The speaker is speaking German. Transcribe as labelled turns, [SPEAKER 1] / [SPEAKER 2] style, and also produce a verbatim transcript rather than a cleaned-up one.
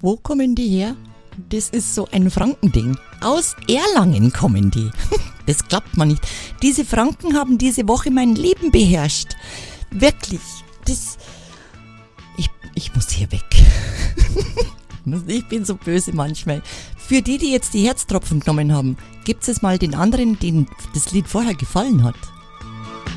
[SPEAKER 1] Wo kommen die her? Das ist so ein Frankending. Aus Erlangen kommen die. Das klappt man nicht. Diese Franken haben diese Woche mein Leben beherrscht. Wirklich. Das... Ich, ich muss hier weg. Ich bin so böse manchmal. Für die, die jetzt die Herztropfen genommen haben, gibt es mal den anderen, denen das Lied vorher gefallen hat.